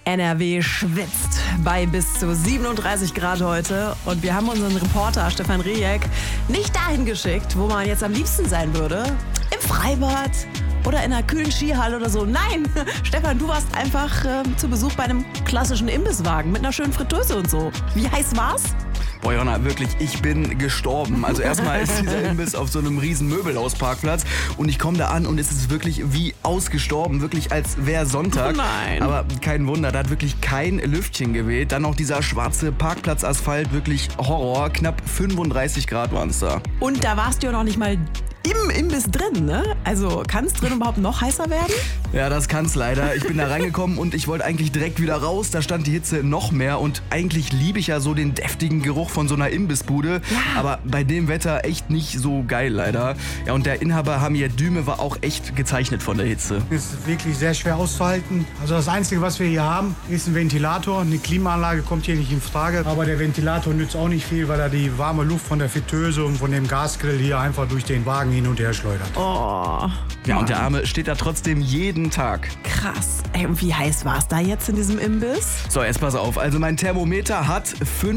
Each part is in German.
NRW schwitzt bei bis zu 37 Grad heute. Und wir haben unseren Reporter Stefan Rejek nicht dahin geschickt, wo man jetzt am liebsten sein würde. Im Freibad oder in einer kühlen Skihalle oder so. Nein, Stefan, du warst einfach zu Besuch bei einem klassischen Imbisswagen mit einer schönen Fritteuse und so. Wie heiß war's? Boah, Jonna, wirklich, ich bin gestorben. Also erstmal ist dieser Imbiss auf so einem riesen Möbelhausparkplatz und ich komme da an und es ist wirklich wie ausgestorben, wirklich als wäre Sonntag. Oh nein. Aber kein Wunder, da hat wirklich kein Lüftchen geweht. Dann noch dieser schwarze Parkplatzasphalt, wirklich Horror. Knapp 35 Grad waren es da. Und da warst du ja noch nicht mal im Imbiss drin, ne? Also kann es drin überhaupt noch heißer werden? Ja, das kann's leider. Ich bin da reingekommen und ich wollte eigentlich direkt wieder raus. Da stand die Hitze noch mehr und eigentlich liebe ich ja so den deftigen Geruch von so einer Imbissbude. Ja. Aber bei dem Wetter echt nicht so geil leider. Ja, und der Inhaber Hamir Düme war auch echt gezeichnet von der Hitze. Es ist wirklich sehr schwer auszuhalten. Also das Einzige, was wir hier haben, ist ein Ventilator. Eine Klimaanlage kommt hier nicht in Frage. Aber der Ventilator nützt auch nicht viel, weil er die warme Luft von der Fritteuse und von dem Gasgrill hier einfach durch den Wagen hin und her schleudert. Oh. Ja, und der Arme steht da trotzdem jeden Tag. Krass. Ey, und wie heiß war es da jetzt in diesem Imbiss? So, jetzt pass auf. Also mein Thermometer hat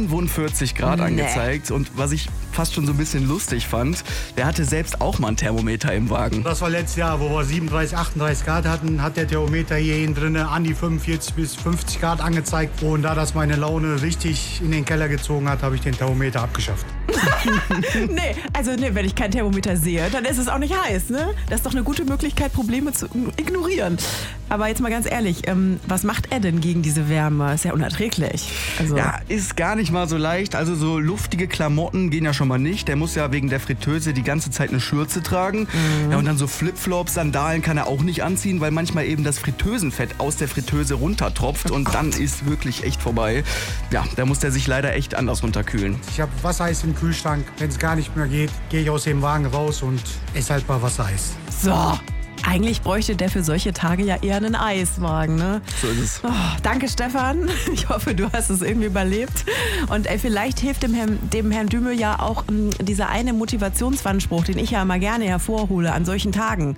45 Grad angezeigt. Und was ich fast schon so ein bisschen lustig fand, der hatte selbst auch mal ein Thermometer im Wagen. Das war letztes Jahr, wo wir 37, 38 Grad hatten, hat der Thermometer hier hinten drin an die 45 bis 50 Grad angezeigt. Und da das meine Laune richtig in den Keller gezogen hat, habe ich den Thermometer abgeschafft. Nee, wenn ich kein Thermometer sehe, dann ist es auch nicht heiß, ne? Das ist doch eine gute Möglichkeit, Probleme zu ignorieren. Aber jetzt mal ganz ehrlich, was macht er denn gegen diese Wärme? Ist ja unerträglich. Also Ja, ist gar nicht mal so leicht. Also so luftige Klamotten gehen ja schon mal nicht. Der muss ja wegen der Fritteuse die ganze Zeit eine Schürze tragen. Ja, und dann so Flipflops, Sandalen kann er auch nicht anziehen, weil manchmal eben das Fritteusenfett aus der Fritteuse runtertropft und dann ist wirklich echt vorbei. Ja, da muss der sich leider echt anders runterkühlen. Ich habe Wassereis im Kühlschrank. Wenn es gar nicht mehr geht, gehe ich aus dem Wagen raus und esse halt mal Wassereis. so. Eigentlich bräuchte der für solche Tage ja eher einen Eiswagen, ne? So ist es. Oh, danke, Stefan. Ich hoffe, du hast es irgendwie überlebt. Und vielleicht hilft dem Herrn Düme ja auch dieser eine Motivationswandspruch, den ich ja immer gerne hervorhole an solchen Tagen.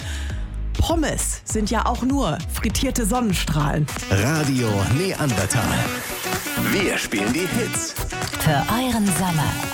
Pommes sind ja auch nur frittierte Sonnenstrahlen. Radio Neandertal. Wir spielen die Hits. Für euren Sommer.